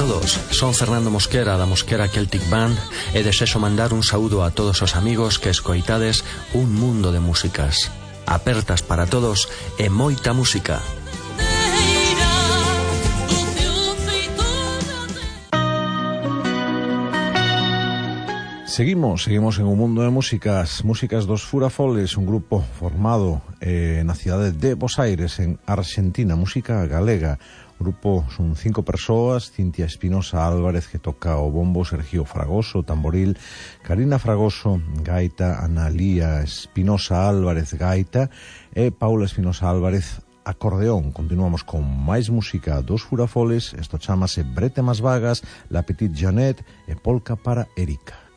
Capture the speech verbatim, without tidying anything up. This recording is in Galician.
todos, son Fernando Mosquera da Mosquera Celtic Band e desexo mandar un saúdo a todos os amigos que escoitades un mundo de músicas apertas para todos e moita música. Seguimos, seguimos en un mundo de músicas, músicas dos Furafoles, un grupo formado eh, na cidade de Buenos Aires, en Argentina, música galega. O grupo son cinco persoas: Cintia Espinosa Álvarez, que toca o bombo, Sergio Fragoso, tamboril, Karina Fragoso, gaita, Analía Espinosa Álvarez, gaita, e Paula Espinosa Álvarez, acordeón. Continuamos con máis música dos Furafoles. Isto chamase Brete Más Vagas, La Petite Jeanette e Polka para Erika.